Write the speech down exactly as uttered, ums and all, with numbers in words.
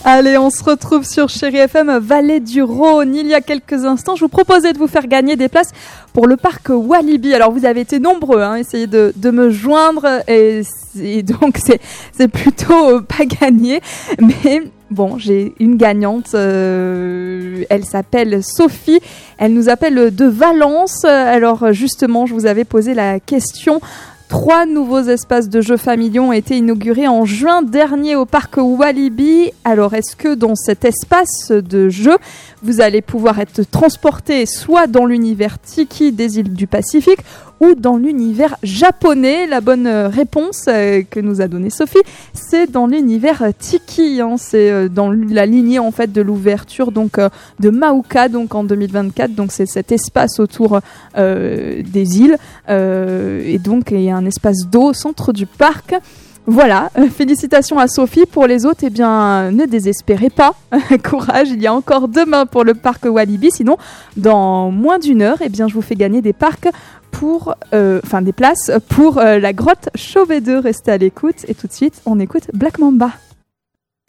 Allez, on se retrouve sur Chérie F M, Vallée du Rhône. Il y a quelques instants, je vous proposais de vous faire gagner des places pour le parc Walibi. Alors, vous avez été nombreux, hein, essayez de, de me joindre et, et donc c'est, c'est plutôt euh, pas gagné. Mais bon, j'ai une gagnante, euh, elle s'appelle Sophie, elle nous appelle de Valence. Alors justement, je vous avais posé la question. Trois nouveaux espaces de jeux familiaux ont été inaugurés en juin dernier au parc Walibi. Alors, est-ce que dans cet espace de jeux, vous allez pouvoir être transporté soit dans l'univers Tiki des îles du Pacifique ou dans l'univers japonais? La bonne réponse euh, que nous a donnée Sophie, c'est dans l'univers Tiki. Hein. C'est euh, dans la lignée en fait de l'ouverture donc euh, de Maouka donc en deux mille vingt-quatre. Donc c'est cet espace autour euh, des îles euh, et donc il y a un espace d'eau au centre du parc. Voilà, euh, félicitations à Sophie. Pour les autres, eh bien, ne désespérez pas. Courage, il y a encore demain pour le parc Walibi. Sinon, dans moins d'une heure, eh bien, je vous fais gagner des parcs pour, euh, enfin, des places pour euh, la grotte Chauvet deux. Restez à l'écoute et tout de suite, on écoute Black Mamba.